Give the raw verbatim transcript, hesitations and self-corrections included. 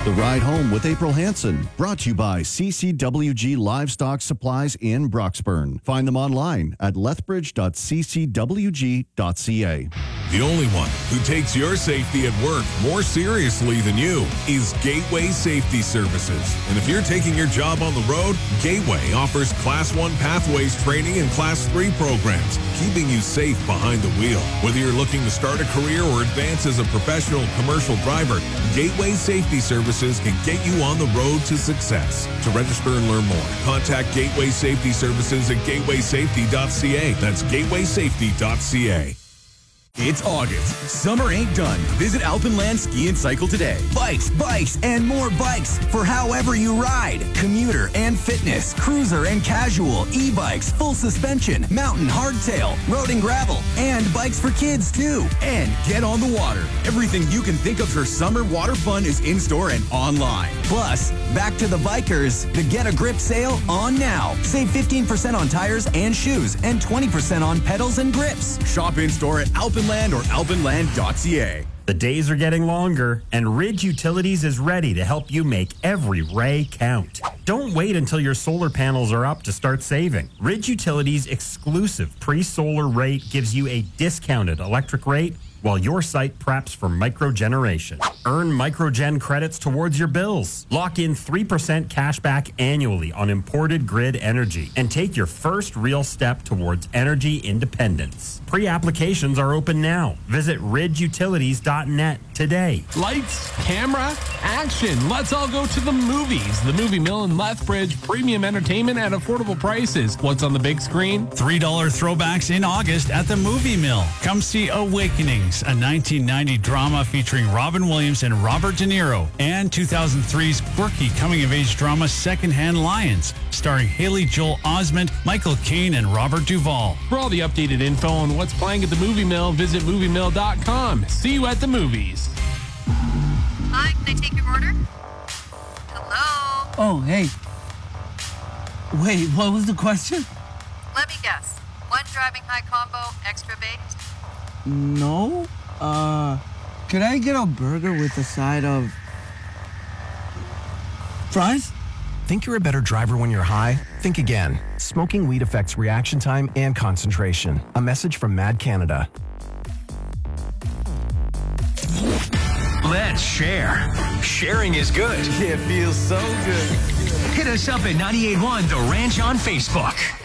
The Ride Home with April Hansen, brought to you by C C W G Livestock Supplies in Broxburn. Find them online at lethbridge dot c c w g dot c a. The only one who takes your safety at work more seriously than you is Gateway Safety Services. And if you're taking your job on the road, Gateway offers Class one Pathways training and Class three programs, keeping you safe behind the wheel. Whether you're looking to start a career or advance as a professional commercial driver, Gateway Safety Services can get you on the road to success. To register and learn more, contact Gateway Safety Services at gateway safety dot c a. That's gateway safety dot c a. It's August. Summer ain't done. Visit Alpenland Ski and Cycle today. Bikes, bikes, and more bikes for however you ride. Commuter and fitness, cruiser and casual, e-bikes, full suspension, mountain hardtail, road and gravel, and bikes for kids too. And get on the water. Everything you can think of for summer water fun is in-store and online. Plus, back to the bikers. The Get a Grip sale on now. Save fifteen percent on tires and shoes and twenty percent on pedals and grips. Shop in-store at Alpenland or alpenland dot c a. The days are getting longer, and Ridge Utilities is ready to help you make every ray count. Don't wait until your solar panels are up to start saving. Ridge Utilities' exclusive pre-solar rate gives you a discounted electric rate while your site preps for microgeneration. Earn microgen credits towards your bills. Lock in three percent cash back annually on imported grid energy and take your first real step towards energy independence. Pre-applications are open now. Visit ridge utilities dot net today. Lights, camera, action. Let's all go to the movies. The Movie Mill in Lethbridge. Premium entertainment at affordable prices. What's on the big screen? three dollar throwbacks in August at the Movie Mill. Come see Awakenings, a nineteen ninety drama featuring Robin Williams and Robert De Niro, and two thousand three's quirky coming-of-age drama Secondhand Lions, starring Haley Joel Osment, Michael Caine, and Robert Duvall. For all the updated info on what's playing at the Movie Mill, visit movie mill dot com. See you at the movies. Hi, can I take your order? Hello? Oh, hey. Wait, what was the question? Let me guess. One driving high combo, extra baked? No. Uh, could I get a burger with a side of fries? Think you're a better driver when you're high? Think again. Smoking weed affects reaction time and concentration. A message from Mad Canada. Let's share. Sharing is good. It feels so good. Hit us up at ninety-eight point one The Ranch on Facebook.